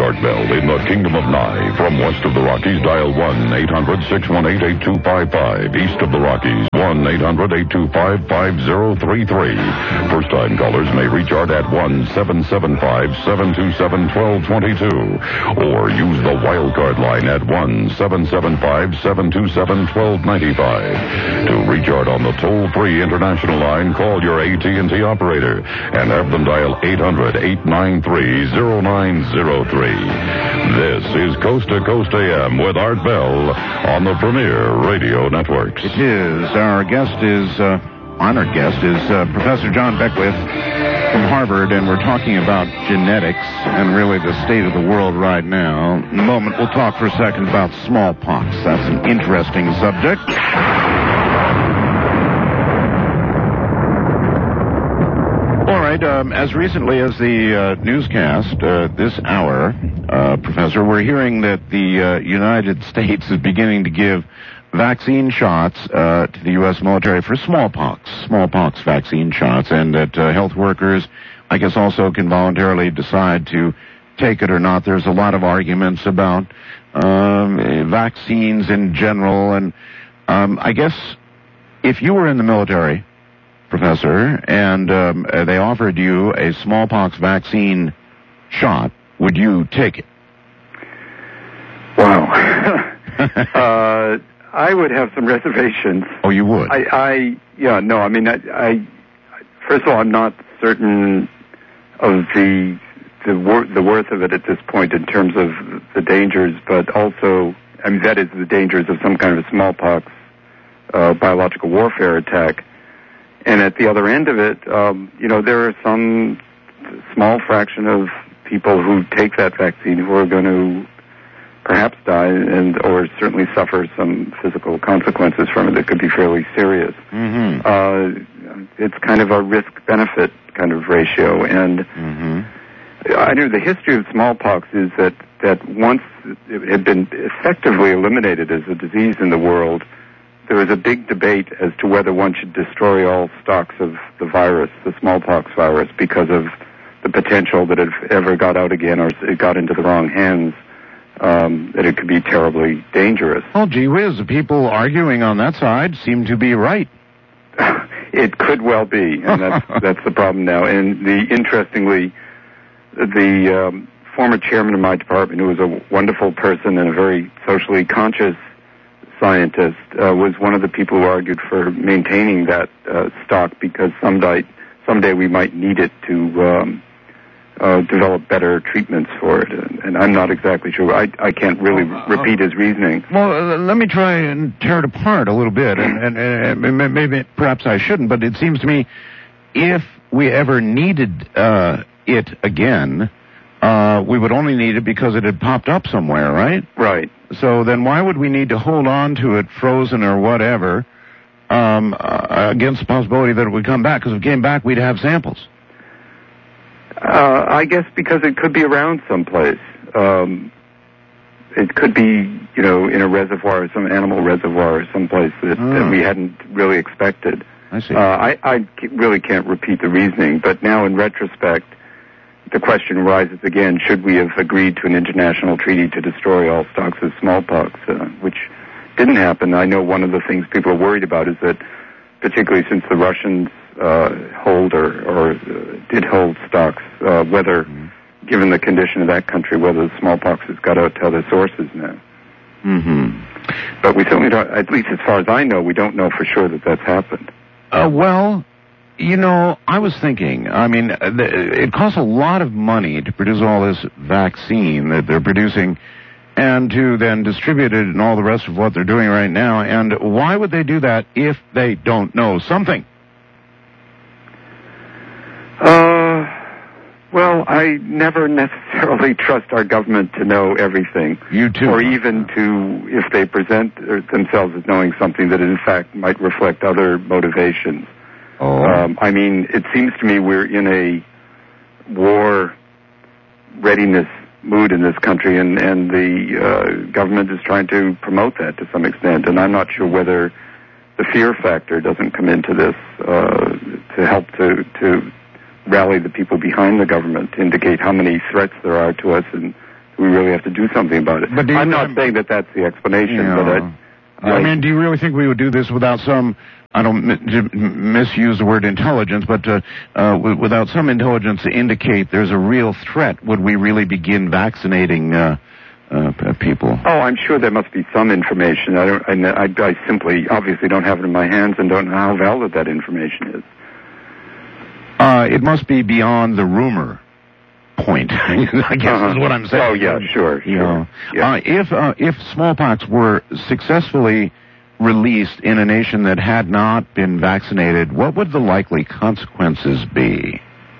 recharge bell in the Kingdom of Nye. From west of the Rockies, dial 1-800-618-8255. East of the Rockies, 1-800-825-5033. First-time callers may recharge at 1-775-727-1222. Or use the wildcard line at 1-775-727-1295. To recharge on the toll-free international line, call your AT&T operator and have them dial 800-893-0903. This is Coast to Coast AM with Art Bell on the Premier Radio Networks. It is. Our honored guest is Professor John Beckwith from Harvard, and we're talking about genetics and really the state of the world right now. In a moment, we'll talk for a second about smallpox. That's an interesting subject. All right, as recently as the newscast this hour, Professor, we're hearing that the United States is beginning to give vaccine shots to the U.S. military for smallpox vaccine shots, and that health workers, I guess, also can voluntarily decide to take it or not. There's a lot of arguments about vaccines in general, and I guess if you were in the military, Professor, and they offered you a smallpox vaccine shot, would you take it? Wow. I would have some reservations. Oh, you would? I first of all, I'm not certain of the worth of it at this point in terms of the dangers, but also, that is the dangers of some kind of a smallpox biological warfare attack. And at the other end of it, there are some small fraction of people who take that vaccine who are going to perhaps die or certainly suffer some physical consequences from it that could be fairly serious. Mm-hmm. It's kind of a risk-benefit kind of ratio. And I know the history of smallpox is that once it had been effectively eliminated as a disease in the world, there was a big debate as to whether one should destroy all stocks of the virus, the smallpox virus, because of the potential that if it ever got out again or it got into the wrong hands, that it could be terribly dangerous. Oh, gee whiz, the people arguing on that side seem to be right. It could well be, and that's the problem now. And interestingly, the former chairman of my department, who was a wonderful person and a very socially conscious scientist, was one of the people who argued for maintaining that stock because someday we might need it to develop better treatments for it. And I'm not exactly sure. I can't really repeat his reasoning. Well, let me try and tear it apart a little bit, and maybe perhaps I shouldn't, but it seems to me if we ever needed it again, we would only need it because it had popped up somewhere, right? Right. So then why would we need to hold on to it frozen or whatever against the possibility that it would come back? Because if it came back, we'd have samples. I guess because it could be around someplace. It could be, in a reservoir, some animal reservoir or someplace that we hadn't really expected. I see. I really can't repeat the reasoning, but now in retrospect, the question arises again, should we have agreed to an international treaty to destroy all stocks of smallpox, which didn't happen. I know one of the things people are worried about is that, particularly since the Russians hold or did hold stocks, whether, given the condition of that country, whether the smallpox has got out to other sources now. Mm-hmm. But we certainly don't, at least as far as I know, we don't know for sure that that's happened. Well, I was thinking, it costs a lot of money to produce all this vaccine that they're producing and to then distribute it and all the rest of what they're doing right now. And why would they do that if they don't know something? Well, I never necessarily trust our government to know everything. You too. Or even if they present themselves as knowing something that in fact might reflect other motivations. Oh. It seems to me we're in a war readiness mood in this country, and the government is trying to promote that to some extent. And I'm not sure whether the fear factor doesn't come into this to help to rally the people behind the government, to indicate how many threats there are to us and we really have to do something about it. But I'm not saying that that's the explanation, but I mean, do you really think we would do this without some, I don't misuse the word intelligence, but without some intelligence to indicate there's a real threat? Would we really begin vaccinating people? Oh, I'm sure there must be some information. I simply, obviously, don't have it in my hands and don't know how valid that information is. It must be beyond the rumor point, I guess is what I'm saying. Oh, yeah, sure. Yeah. Yeah. If smallpox were successfully released in a nation that had not been vaccinated, what would the likely consequences be?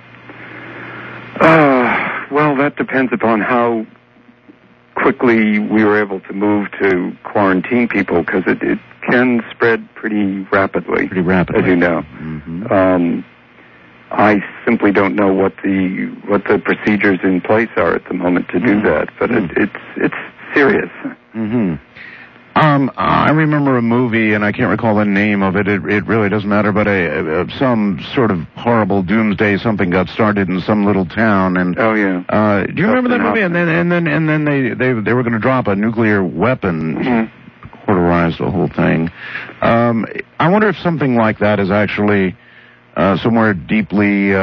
Well, that depends upon how quickly we were able to move to quarantine people, because it can spread pretty rapidly. As you know. Mm-hmm. I simply don't know what the procedures in place are at the moment to do that, but it's serious. Mm-hmm. I remember a movie, and I can't recall the name of it. It really doesn't matter, but some sort of horrible doomsday something got started in some little town. And oh yeah. Do you remember that movie? And then they were going to drop a nuclear weapon, cauterize the whole thing. I wonder if something like that is actually somewhere deeply,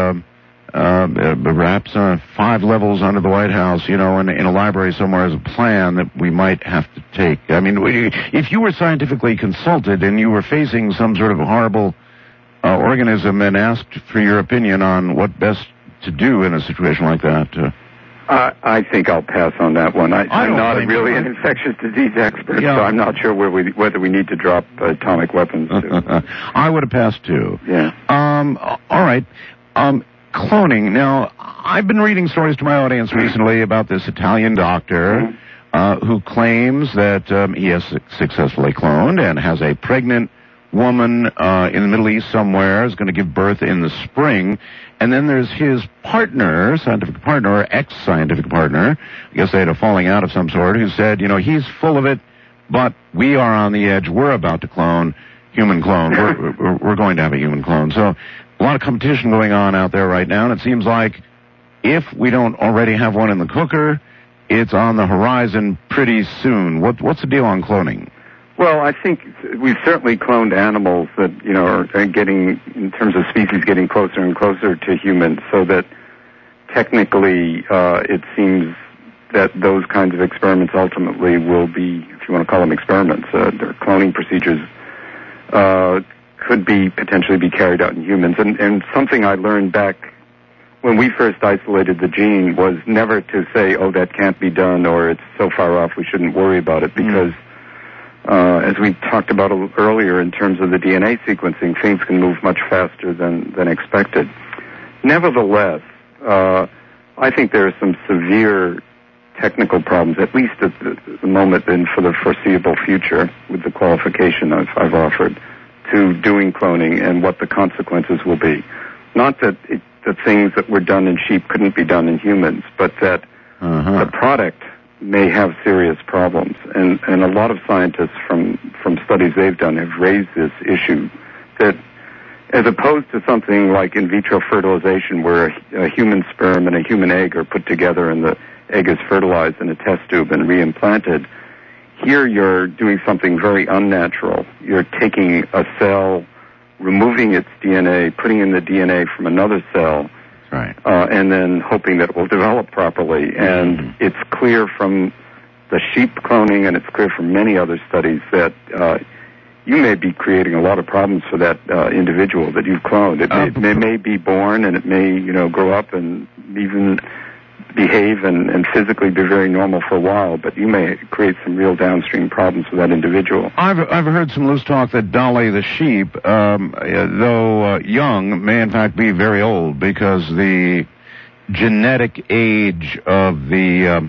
perhaps 5 levels under the White House, in a library somewhere as a plan that we might have to take. I mean, if you were scientifically consulted and you were facing some sort of horrible organism and asked for your opinion on what best to do in a situation like that, I think I'll pass on that one. I'm not really an infectious disease expert, so I'm not sure whether we need to drop atomic weapons. I would have passed too. Yeah. All right. Cloning. Now, I've been reading stories to my audience recently about this Italian doctor who claims that he has successfully cloned and has a pregnant woman in the Middle East somewhere, is going to give birth in the spring. And then there's his partner, scientific partner, or ex-scientific partner, I guess they had a falling out of some sort, who said, he's full of it, but we are on the edge. We're about to clone, human clone. We're going to have a human clone. So a lot of competition going on out there right now, and it seems like if we don't already have one in the cooker, it's on the horizon pretty soon. What's the deal on cloning? Well, I think we've certainly cloned animals that, are getting, in terms of species, getting closer and closer to humans, so that technically it seems that those kinds of experiments ultimately will be, if you want to call them experiments, their cloning procedures could potentially be carried out in humans. And something I learned back when we first isolated the gene was never to say, oh, that can't be done, or it's so far off we shouldn't worry about it, because as we talked about earlier in terms of the DNA sequencing, things can move much faster than expected. Nevertheless, I think there are some severe technical problems, at least at the moment and for the foreseeable future, with the qualification I've offered to doing cloning and what the consequences will be. Not that the things that were done in sheep couldn't be done in humans, but that the product may have serious problems. And a lot of scientists from studies they've done have raised this issue, that as opposed to something like in vitro fertilization where a human sperm and a human egg are put together and the egg is fertilized in a test tube and reimplanted, here you're doing something very unnatural. You're taking a cell, removing its DNA, putting in the DNA from another cell, right, and then hoping that it will develop properly. And it's clear from the sheep cloning, and it's clear from many other studies, that you may be creating a lot of problems for that individual that you've cloned. It may be born, and it may, grow up and even behave and physically be very normal for a while, but you may create some real downstream problems for that individual. I've heard some loose talk that Dolly the sheep, though young, may in fact be very old, because the genetic age of the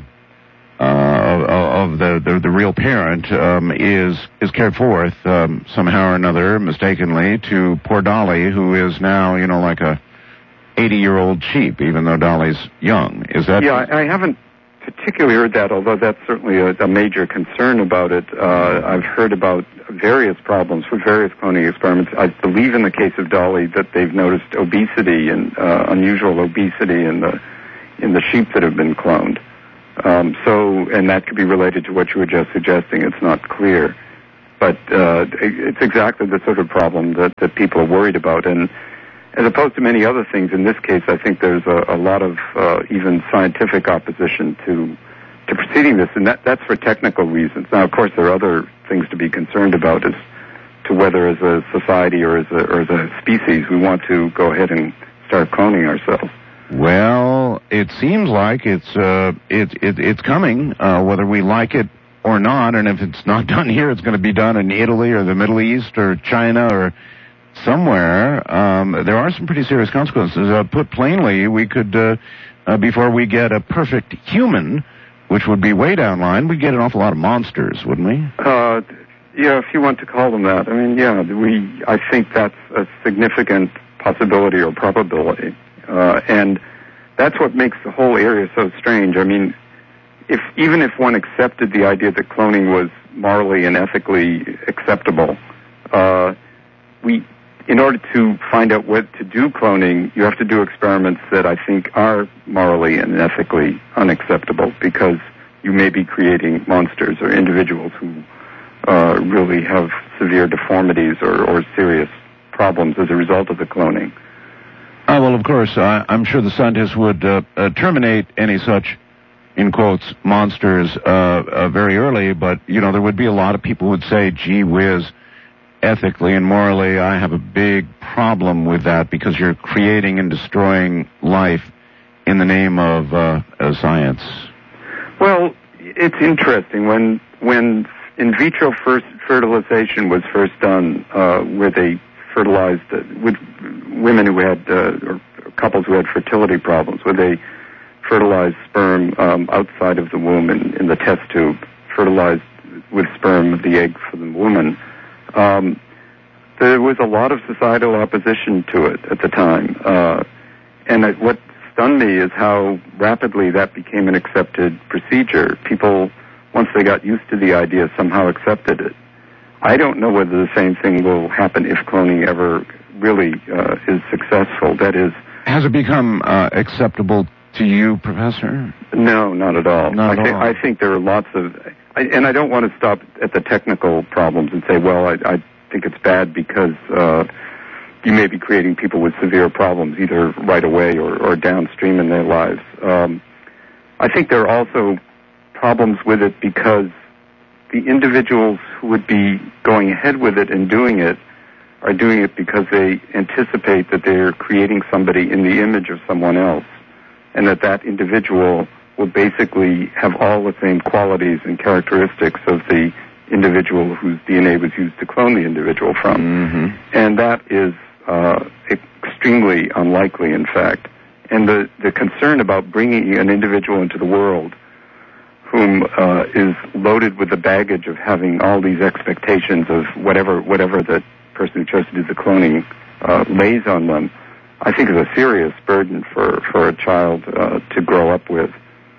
real parent is carried forth somehow or another, mistakenly, to poor Dolly, who is now like a 80-year-old sheep, even though Dolly's young. Is that? Yeah, I haven't particularly heard that, although that's certainly a major concern about it. I've heard about various problems with various cloning experiments. I believe in the case of Dolly that they've noticed obesity and unusual obesity in the sheep that have been cloned. And that could be related to what you were just suggesting. It's not clear. But it's exactly the sort of problem that people are worried about. And as opposed to many other things, in this case, I think there's a lot of even scientific opposition to proceeding this, and that's for technical reasons. Now, of course, there are other things to be concerned about as to whether as a society or as a species we want to go ahead and start cloning ourselves. Well, it seems like it's coming, whether we like it or not, and if it's not done here, it's going to be done in Italy or the Middle East or China or somewhere. There are some pretty serious consequences. Put plainly, we could, before we get a perfect human, which would be way down line, we'd get an awful lot of monsters, wouldn't we? Yeah, if you want to call them that. I mean, yeah, I think that's a significant possibility or probability. And that's what makes the whole area so strange. I mean, even if one accepted the idea that cloning was morally and ethically acceptable, in order to find out what to do cloning, you have to do experiments that I think are morally and ethically unacceptable, because you may be creating monsters or individuals who really have severe deformities or serious problems as a result of the cloning. Well, of course, I'm sure the scientists would terminate any such, in quotes, monsters very early, but, there would be a lot of people who would say, gee whiz, ethically and morally, I have a big problem with that, because you're creating and destroying life in the name of science. Well, it's interesting. When in vitro fertilization was first done, where they fertilized with women who had, or couples who had fertility problems, where they fertilized sperm outside of the womb in the test tube, fertilized with sperm the egg for the woman. There was a lot of societal opposition to it at the time. And what stunned me is how rapidly that became an accepted procedure. People, once they got used to the idea, somehow accepted it. I don't know whether the same thing will happen if cloning ever really is successful. That is... Has it become acceptable to you, Professor? No, not at all. I think there are lots of... and I don't want to stop at the technical problems and say, well, I think it's bad because you may be creating people with severe problems, either right away or downstream in their lives. I think there are also problems with it because the individuals who would be going ahead with it and doing it are doing it because they anticipate that they're creating somebody in the image of someone else, and that individual will basically have all the same qualities and characteristics of the individual whose DNA was used to clone the individual from. Mm-hmm. And that is extremely unlikely, in fact. And the concern about bringing an individual into the world whom is loaded with the baggage of having all these expectations of whatever the person who chose to do the cloning lays on them, I think is a serious burden for a child to grow up with.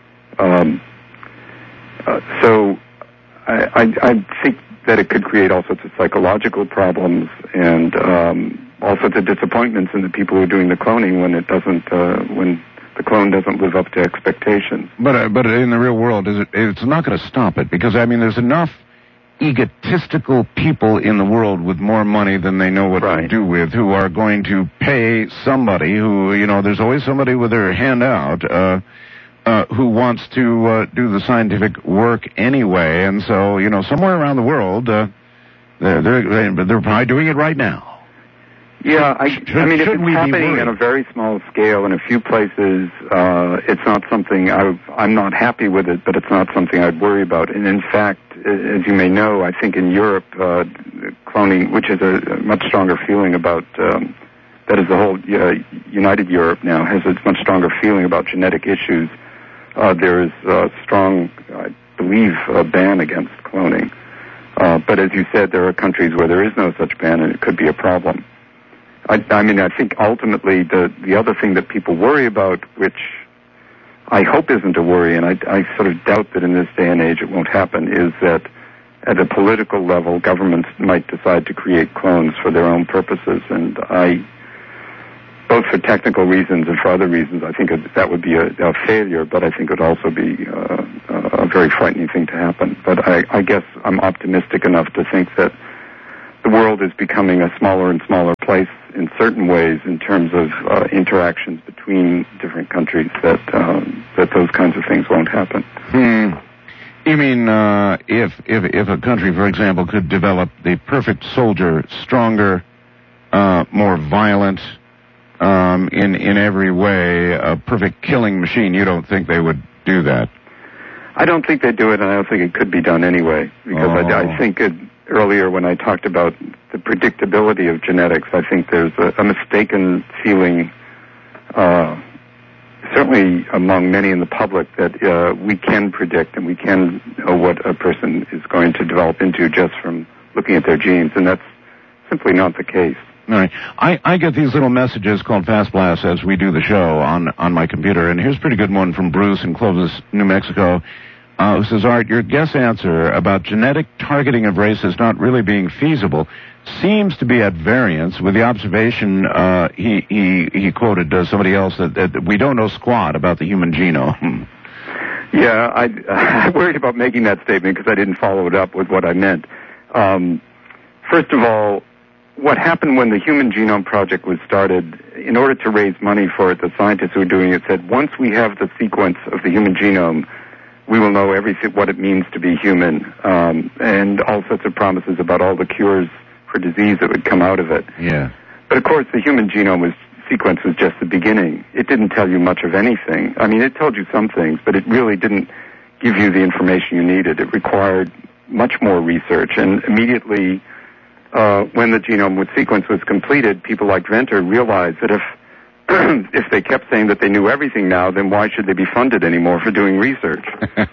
So I think that it could create all sorts of psychological problems and all sorts of disappointments in the people who are doing the cloning when it doesn't, when the clone doesn't live up to expectations. But in the real world, it's not going to stop it, because there's enough egotistical people in the world with more money than they know what to do with, who are going to pay somebody who, there's always somebody with their hand out, who wants to do the scientific work anyway, and so, somewhere around the world, they're probably doing it right now. Yeah, I mean, if it's happening on a very small scale in a few places, it's not something I'm not happy with it, but it's not something I'd worry about. And in fact, as you may know, I think in Europe, cloning, which is a much stronger feeling about, that is the whole United Europe now, has a much stronger feeling about genetic issues. There is a strong, I believe, ban against cloning. But as you said, there are countries where there is no such ban, and it could be a problem. I mean, I think ultimately the other thing that people worry about, which I hope isn't a worry, and I sort of doubt that in this day and age it won't happen, is that at a political level, governments might decide to create clones for their own purposes. And both for technical reasons and for other reasons, I think that would be a failure, but I think it would also be a very frightening thing to happen. But I guess I'm optimistic enough to think that the world is becoming a smaller and smaller place in certain ways in terms of interactions between different countries, that those kinds of things won't happen. You mean if a country, for example, could develop the perfect soldier, stronger, more violent, in every way, a perfect killing machine, you don't think they would do that? I don't think they do it, and I don't think it could be done anyway, because I think earlier when I talked about the predictability of genetics, I think there's a mistaken feeling, certainly among many in the public, that we can predict and we can know what a person is going to develop into just from looking at their genes, and that's simply not the case. All right. I get these little messages called Fast Blasts as we do the show on my computer, and here's a pretty good one from Bruce in Clovis, New Mexico, who says, Art, your guess answer about genetic targeting of races not really being feasible seems to be at variance with the observation, he quoted somebody else, that we don't know squat about the human genome. Yeah, I worried about making that statement because I didn't follow it up with what I meant. First of all, what happened when the Human Genome Project was started, in order to raise money for it, the scientists who were doing it said, once we have the sequence of the human genome, we will know everything, what it means to be human, and all sorts of promises about all the cures for disease that would come out of it. Yeah. But of course, the human genome sequence was just the beginning. It didn't tell you much of anything. I mean, it told you some things, but it really didn't give you the information you needed. It required much more research, and immediately when the genome sequence was completed, people like Venter realized that if they kept saying that they knew everything now, then why should they be funded anymore for doing research?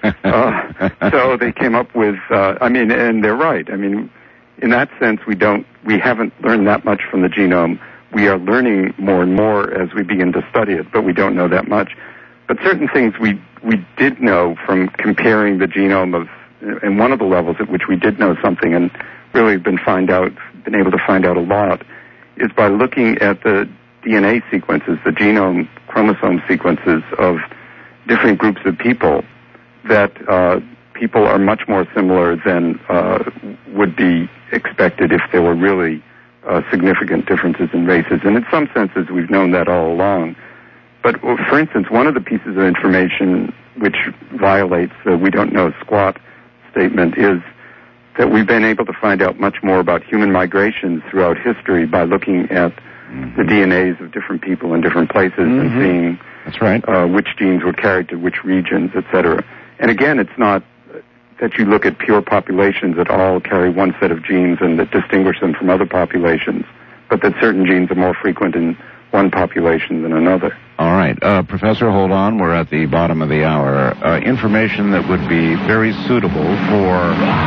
So they came up with, and they're right. I mean, in that sense, we haven't learned that much from the genome. We are learning more and more as we begin to study it, but we don't know that much. But certain things we did know from comparing the genome and one of the levels at which we did know something and really been able to find out a lot, is by looking at the DNA sequences, the genome chromosome sequences of different groups of people, that people are much more similar than would be expected if there were really significant differences in races. And in some senses, we've known that all along. But, for instance, one of the pieces of information which violates the we don't know squat statement is that we've been able to find out much more about human migrations throughout history by looking at the DNAs of different people in different places and seeing That's right. Which genes were carried to which regions, etc. And again, it's not that you look at pure populations that all carry one set of genes and that distinguish them from other populations, but that certain genes are more frequent in one population than another. All right. Professor, hold on. We're at the bottom of the hour. Information that would be very suitable for